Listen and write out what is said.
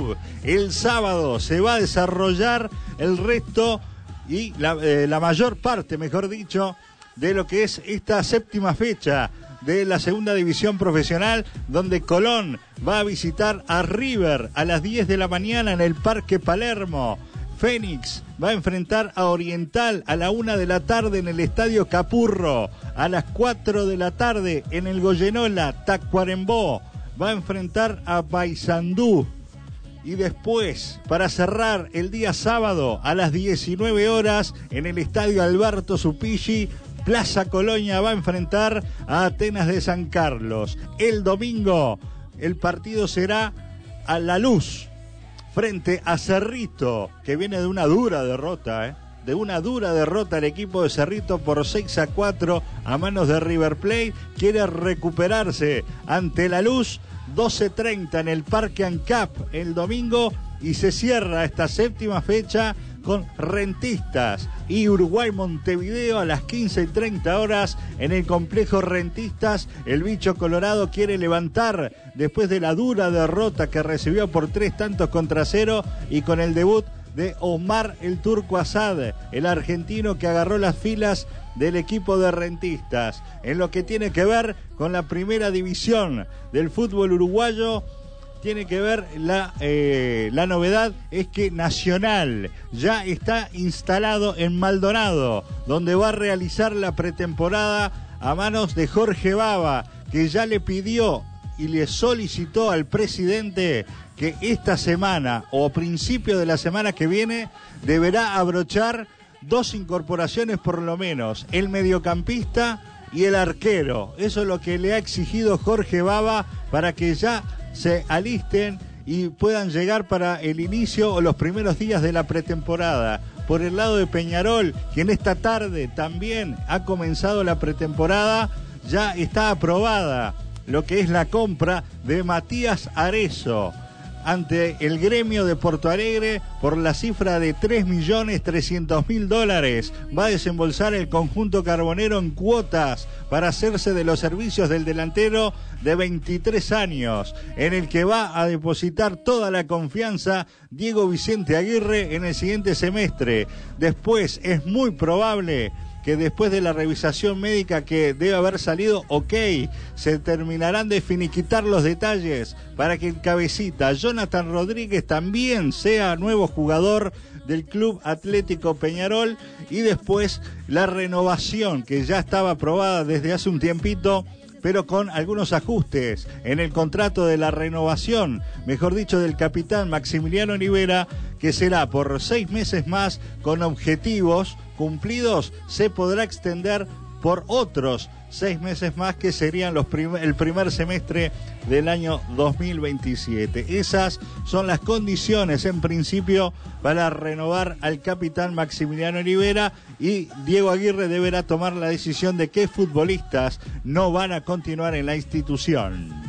Club. El sábado se va a desarrollar el resto y la mayor parte, mejor dicho, de lo que es esta séptima fecha de la segunda división profesional, donde Colón va a visitar a River a las 10 de la mañana en el Parque Palermo. Fénix va a enfrentar a Oriental a la 1 de la tarde en el Estadio Capurro. A las 4 de la tarde en el Goyenola, Tacuarembó va a enfrentar a Paysandú. Y después, para cerrar el día sábado a las 19 horas en el Estadio Alberto Supilli, Plaza Colonia va a enfrentar a Atenas de San Carlos. El domingo el partido será a La Luz frente a Cerrito, que viene de una dura derrota, de una dura derrota el equipo de Cerrito por 6-4 a manos de River Plate. Quiere recuperarse ante La Luz. 12:30 en el Parque ANCAP el domingo, y se cierra esta séptima fecha con Rentistas y Uruguay Montevideo a las 15:30 horas en el complejo Rentistas. El bicho colorado quiere levantar después de la dura derrota que recibió por 3-0 y con el debut de Omar el Turco Asad, el argentino que agarró las filas del equipo de Rentistas. En lo que tiene que ver con la primera división del fútbol uruguayo, tiene que ver la novedad es que Nacional ya está instalado en Maldonado, donde va a realizar la pretemporada a manos de Jorge Baba, que ya le pidió y le solicitó al presidente que esta semana o principio de la semana que viene deberá abrochar 2 incorporaciones por lo menos, el mediocampista y el arquero. Eso es lo que le ha exigido Jorge Baba para que ya se alisten y puedan llegar para el inicio o los primeros días de la pretemporada. Por el lado de Peñarol, que en esta tarde también ha comenzado la pretemporada, ya está aprobada lo que es la compra de Matías Arezzo ante el gremio de Porto Alegre por la cifra de $3.300.000. Va a desembolsar el conjunto carbonero en cuotas para hacerse de los servicios del delantero de 23 años, en el que va a depositar toda la confianza Diego Vicente Aguirre en el siguiente semestre. Después es muy probable que después de la revisación médica que debe haber salido ok, se terminarán de finiquitar los detalles para que el cabecita Jonathan Rodríguez también sea nuevo jugador del Club Atlético Peñarol, y después la renovación que ya estaba aprobada desde hace un tiempito, pero con algunos ajustes en el contrato de la renovación, mejor dicho, del capitán Maximiliano Olivera, que será por 6 meses más con objetivos cumplidos. Se podrá extender por otros 6 meses más, que serían el primer semestre del año 2027. Esas son las condiciones en principio para renovar al capitán Maximiliano Olivera, y Diego Aguirre deberá tomar la decisión de qué futbolistas no van a continuar en la institución.